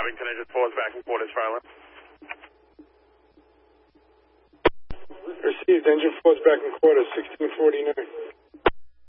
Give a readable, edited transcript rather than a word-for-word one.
Abington, engine 4 is back in quarters for Island. Received, engine 4 is back in quarters, 1649.